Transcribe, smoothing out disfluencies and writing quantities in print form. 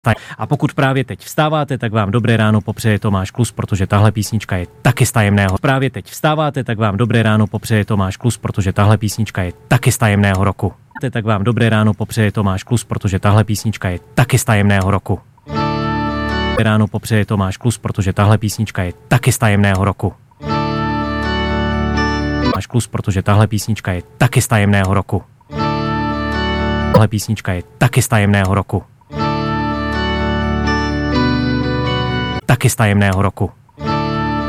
A pokud právě teď vstáváte, tak vám dobré ráno popřeje Tomáš Klus, protože tahle písnička je taky z tajemného. Právě teď vstáváte, tak vám dobré ráno popřeje Tomáš Klus, protože tahle písnička je taky z tajemného roku. Tak vám dobré ráno popřeje Tomáš Klus, protože tahle písnička je taky z tajemného roku. Ráno popřeje Tomáš Klus, protože tahle písnička je taky z tajemného roku. Tomáš Klus, protože tahle písnička je taky z tajemného roku. Tahle písnička je taky z tajemného roku. Taky z tajemného roku.